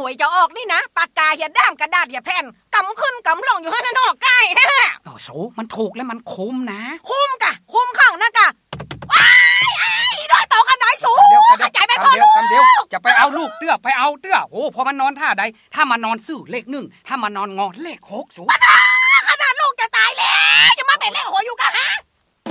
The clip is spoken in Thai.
วยจะออกนี่นะปากกาอย่าด้ามกระดาษอย่าแผ่นกำขึ้นกำลงอยู่ให้นอกใกล้แท้สูมันถูกแล้วมันคุ้มนะคุ้มข้างนะกะว้ายด้วยต่อกันไหนสูใจไปพ่อลูกจะไปเอาลูกเตื้อไปเอาเตื้อโอ้พอมันนอนท่าใดถ้ามันนอนซื่อเลข1ถ้ามันนอนงอเลข6สูขนาดลูกจะตายแล้วยังมาเป็นเลขหัวอยู่กะฮะ